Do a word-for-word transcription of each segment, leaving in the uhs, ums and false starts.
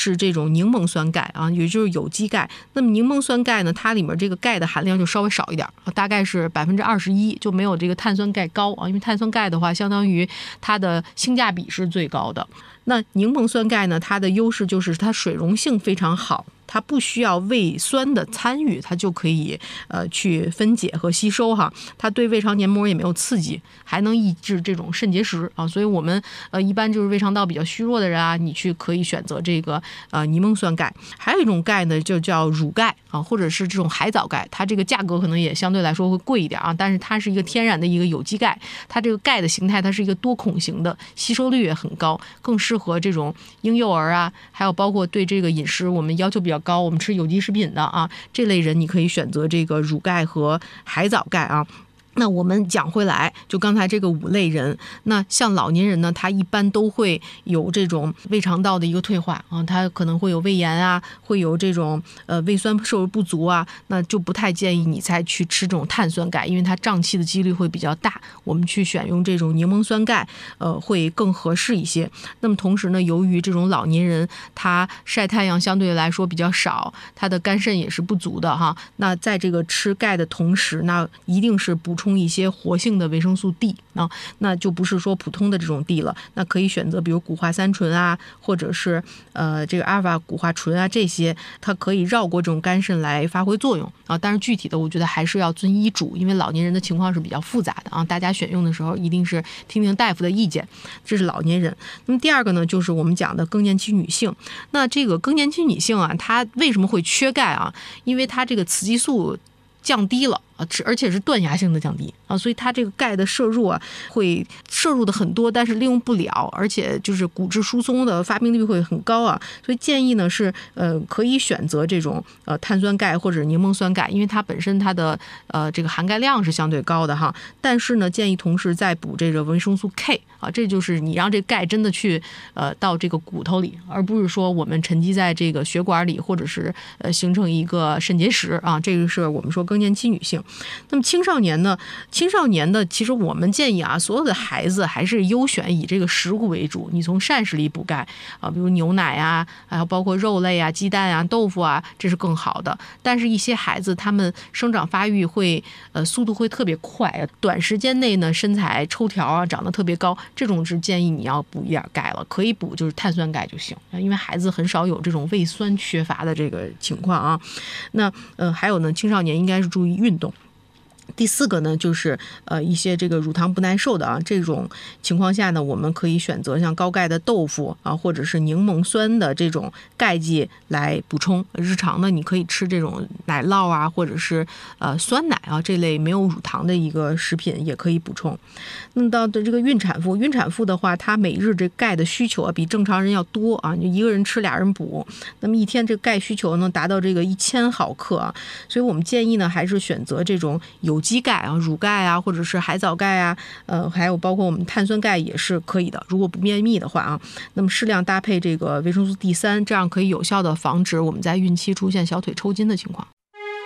是这种柠檬酸钙啊，也就是有机钙。那么柠檬酸钙呢，它里面这个钙的含量就稍微少一点，大概是百分之二十一，就没有这个碳酸钙高啊。因为碳酸钙的话，相当于它的性价比是最高的。那柠檬酸钙呢，它的优势就是它水溶性非常好，它不需要胃酸的参与，它就可以呃去分解和吸收哈。它对胃肠黏膜也没有刺激，还能抑制这种肾结石啊。所以我们呃一般就是胃肠道比较虚弱的人啊，你去可以选择这个呃柠檬酸钙。还有一种钙呢，就叫乳钙啊，或者是这种海藻钙，它这个价格可能也相对来说会贵一点啊，但是它是一个天然的一个有机钙，它这个钙的形态它是一个多孔型的，吸收率也很高，更适合这种婴幼儿啊，还有包括对这个饮食我们要求比较高，我们吃有机食品的啊，这类人你可以选择这个乳钙和海藻钙啊。那我们讲回来，就刚才这个五类人，那像老年人呢，他一般都会有这种胃肠道的一个退化啊，他可能会有胃炎啊，会有这种呃胃酸摄入不足啊，那就不太建议你再去吃这种碳酸钙，因为它胀气的几率会比较大。我们去选用这种柠檬酸钙，呃，会更合适一些。那么同时呢，由于这种老年人他晒太阳相对来说比较少，他的肝肾也是不足的哈。那在这个吃钙的同时，那一定是补充充一些活性的维生素 D 啊，那就不是说普通的这种 D 了，那可以选择比如谷化三醇啊，或者是呃这个阿尔法谷化醇啊，这些它可以绕过这种肝肾来发挥作用啊。但是具体的我觉得还是要遵医嘱，因为老年人的情况是比较复杂的啊，大家选用的时候一定是听听大夫的意见。这是老年人。那么第二个呢，就是我们讲的更年期女性。那这个更年期女性啊，她为什么会缺钙啊？因为她这个雌激素降低了啊，而且是断崖性的降低啊，所以它这个钙的摄入啊，会摄入的很多，但是利用不了，而且就是骨质疏松的发病率会很高啊，所以建议呢是呃可以选择这种呃碳酸钙或者柠檬酸钙，因为它本身它的呃这个含钙量是相对高的哈，但是呢建议同时再补这个维生素 K 啊，这就是你让这钙真的去呃到这个骨头里，而不是说我们沉积在这个血管里，或者是呃形成一个肾结石啊，这个是我们说更年期女性。那么青少年呢？青少年的其实我们建议啊，所有的孩子还是优选以这个食物为主，你从膳食里补钙啊，比如牛奶啊，还有包括肉类啊、鸡蛋啊、豆腐啊，这是更好的。但是，一些孩子他们生长发育会呃速度会特别快，短时间内呢身材抽条啊，长得特别高，这种是建议你要补一点钙了，可以补就是碳酸钙就行，因为孩子很少有这种胃酸缺乏的这个情况啊。那呃还有呢，青少年应该是注意运动。第四个呢，就是呃一些这个乳糖不耐受的啊，这种情况下呢，我们可以选择像高钙的豆腐啊，或者是柠檬酸的这种钙剂来补充。日常呢，你可以吃这种奶酪啊，或者是呃酸奶啊这类没有乳糖的一个食品也可以补充。那么到的这个孕产妇，孕产妇的话，她每日这钙的需求啊比正常人要多啊，就一个人吃俩人补，那么一天这个钙需求能达到这个一千毫克啊，所以我们建议呢，还是选择这种有机钙啊、乳钙啊，或者是海藻钙啊，呃，还有包括我们碳酸钙也是可以的。如果不便秘的话啊，那么适量搭配这个维生素 D 三，这样可以有效的防止我们在孕期出现小腿抽筋的情况。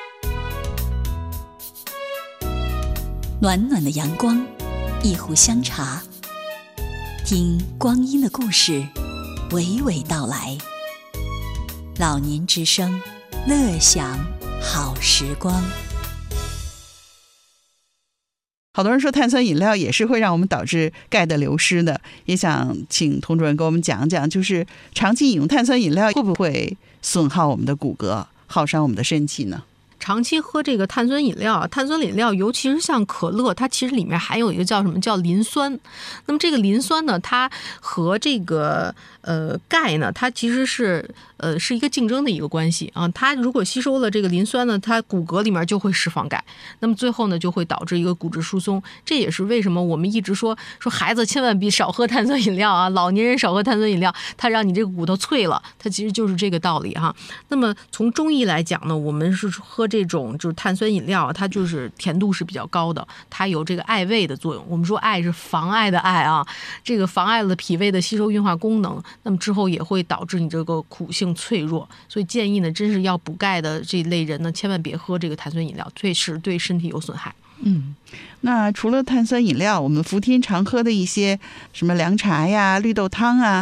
暖暖的阳光，一壶香茶，听光阴的故事娓娓道来。老年之声，乐享好时光。 好多人说碳酸饮料也是会让我们导致钙的流失的，也想请童主任给我们讲讲，就是长期饮用碳酸饮料会不会损耗我们的骨骼，耗伤我们的身体呢？ 长期喝这个碳酸饮料，碳酸饮料尤其是像可乐，它其实里面含有一个叫什么叫磷酸。那么这个磷酸呢，它和这个呃钙呢，它其实是呃是一个竞争的一个关系啊。它如果吸收了这个磷酸呢，它骨骼里面就会释放钙，那么最后呢就会导致一个骨质疏松。这也是为什么我们一直说说孩子千万别少喝碳酸饮料啊，老年人少喝碳酸饮料，它让你这个骨头脆了，它其实就是这个道理哈。那么从中医来讲呢，我们是喝这种就是碳酸饮料，它就是甜度是比较高的，它有这个艾胃的作用。我们说艾是妨碍的艾啊，这个妨碍了脾胃的吸收运化功能，那么之后也会导致你这个骨性脆弱。所以建议呢，真是要补钙的这类人呢，千万别喝这个碳酸饮料，确实对身体有损害。 嗯，那除了碳酸饮料，我们伏天常喝的一些什么凉茶呀、绿豆汤啊，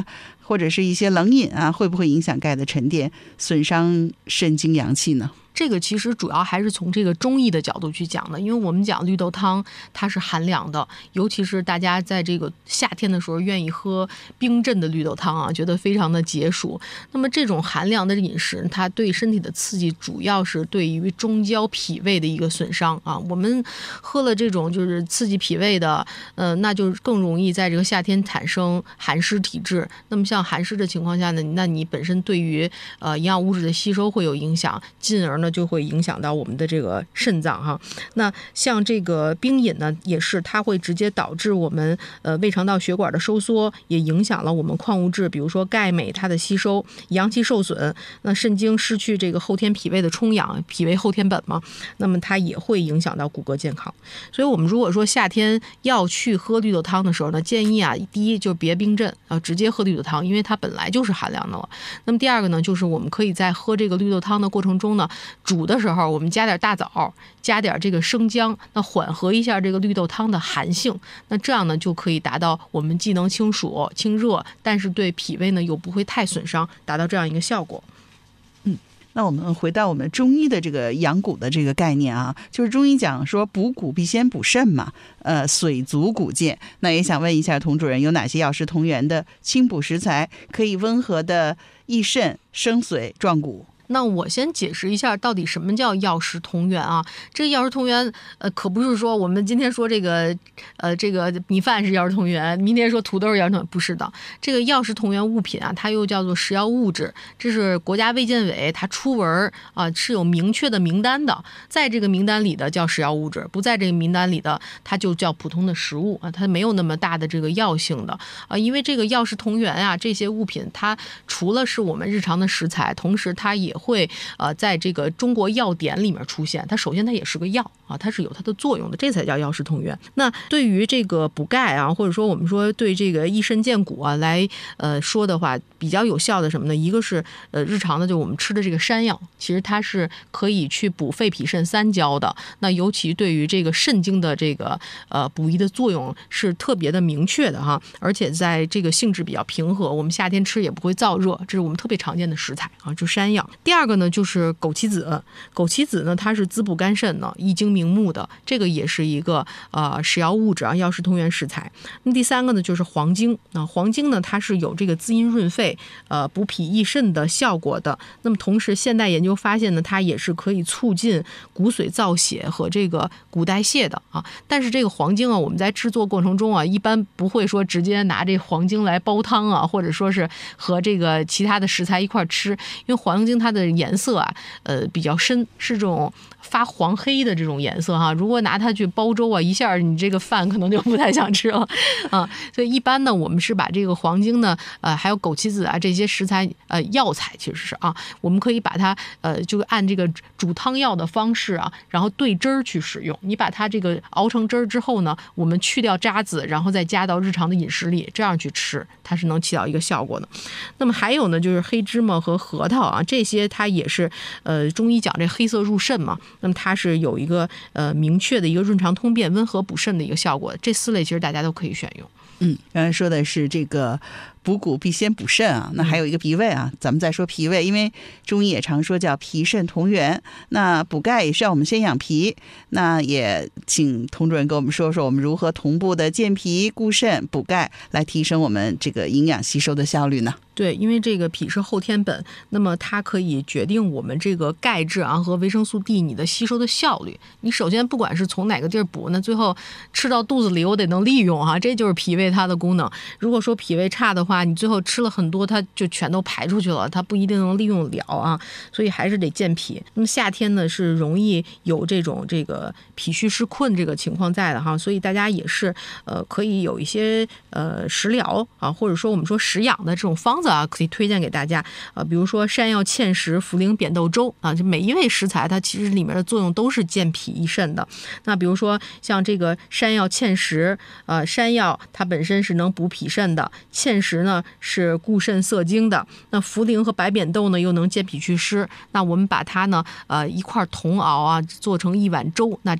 或者是一些冷饮啊，会不会影响钙的沉淀，损伤肾精阳气呢？ 这个其实主要还是从这个中医的角度去讲的，因为我们讲绿豆汤它是寒凉的，尤其是大家在这个夏天的时候愿意喝冰镇的绿豆汤啊，觉得非常的解暑。那么这种寒凉的饮食，它对身体的刺激主要是对于中焦脾胃的一个损伤啊。我们喝了这种就是刺激脾胃的，呃，那就更容易在这个夏天产生寒湿体质。那么像寒湿的情况下呢，那你本身对于呃营养物质的吸收会有影响，进而呢就会影响到我们的这个肾脏哈。那像这个冰饮呢，也是它会直接导致我们呃胃肠道血管的收缩，也影响了我们矿物质，比如说钙镁它的吸收，阳气受损，那肾精失去这个后天脾胃的充养，脾胃后天本嘛，那么它也会影响到骨骼健康。所以我们如果说夏天要去喝绿豆汤的时候呢，建议啊，第一就别冰镇啊，直接喝绿豆汤，因为它本来就是寒凉的了。那么第二个呢，就是我们可以在喝这个绿豆汤的过程中呢，煮的时候我们加点大枣，加点这个生姜，那缓和一下这个绿豆汤的寒性，那这样呢就可以达到我们既能清暑清热，但是对脾胃呢又不会太损伤，达到这样一个效果。 嗯，那我们回到我们中医的这个养骨的这个概念啊，就是中医讲说补骨必先补肾嘛，呃，水足骨健。那也想问一下童主任，有哪些药食同源的清补食材可以温和的益肾生髓壮骨？ 那我先解释一下到底什么叫药食同源啊？这个药食同源，呃，可不是说我们今天说这个，呃，这个米饭是药食同源，明天说土豆是药食同源，不是的。这个药食同源物品啊，它又叫做食药物质，这是国家卫健委它出文啊是有明确的名单的，在这个名单里的叫食药物质，不在这个名单里的它就叫普通的食物啊，它没有那么大的这个药性的啊，因为这个药食同源啊，这些物品它除了是我们日常的食材，同时它也会呃在这个中国药典里面出现，它首先它也是个药啊，它是有它的作用的，这才叫药食同源。那对于这个补钙啊，或者说我们说对这个益肾健骨啊来呃说的话，比较有效的什么呢？一个是呃日常的就我们吃的这个山药，其实它是可以去补肺脾肾三焦的。那尤其对于这个肾经的这个呃补益的作用是特别的明确的哈，而且在这个性质比较平和，我们夏天吃也不会燥热，这是我们特别常见的食材啊，就山药。第二个呢就是枸杞子，枸杞子呢它是滋补肝肾的，益精明目的，这个也是一个呃食药物质啊，药食同源食材。那第三个呢就是黄精，那黄精呢它是有这个滋阴润肺、呃补脾益肾的效果的。那么同时现代研究发现呢，它也是可以促进骨髓造血和这个骨代谢的啊。但是这个黄精啊，我们在制作过程中啊，一般不会说直接拿这黄精来煲汤啊，或者说是和这个其他的食材一块吃，因为黄精它的颜色啊，呃比较深，是这种发黄黑的这种颜色哈。如果拿它去煲粥啊，一下你这个饭可能就不太想吃了啊。所以一般呢，我们是把这个黄精呢，呃，还有枸杞子啊这些食材，呃，药材其实是啊，我们可以把它呃，就按这个煮汤药的方式啊，然后兑汁儿去使用。你把它这个熬成汁儿之后呢，我们去掉渣子，然后再加到日常的饮食里，这样去吃，它是能起到一个效果的。那么还有呢，就是黑芝麻和核桃啊，这些它也是呃中医讲这黑色入肾嘛，那么它是有一个呃明确的一个润肠通便、温和补肾的一个效果。这四类其实大家都可以选用。 嗯，刚才说的是这个补骨必先补肾啊，那还有一个脾胃啊，咱们再说脾胃，因为中医也常说叫脾肾同源，那补钙也是要我们先养脾，那也请童主任给我们说说我们如何同步的健脾固肾补钙，来提升我们这个营养吸收的效率呢？ 对，因为这个脾是后天本，那么它可以决定我们这个钙质啊和维生素 D 你的吸收的效率。你首先不管是从哪个地儿补，那最后吃到肚子里我得能利用啊，这就是脾胃它的功能。如果说脾胃差的话，你最后吃了很多，它就全都排出去了，它不一定能利用了啊，所以还是得健脾。那么夏天呢是容易有这种这个脾虚湿困这个情况在的哈，所以大家也是呃可以有一些呃食疗啊，或者说我们说食养的这种方子啊，可以推荐给大家啊，比如说山药芡实茯苓扁豆粥啊，这每一味食材它其实里面的作用都是健脾益肾的。那比如说像这个山药芡实，呃，山药它本身是能补脾肾的，芡实呢是固肾涩精的，那茯苓和白扁豆呢又能健脾祛湿。那我们把它呢呃一块同熬啊，做成一碗粥，那